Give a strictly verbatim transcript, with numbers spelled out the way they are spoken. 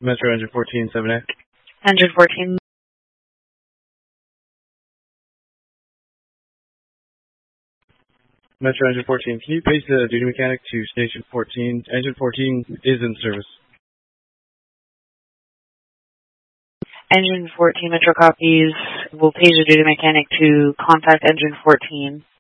Metro Engine fourteen, seven A. Engine fourteen. Metro Engine fourteen, can you page the duty mechanic to Station fourteen? Engine fourteen is in service. Engine fourteen, Metro copies. We'll page the duty mechanic to contact Engine fourteen.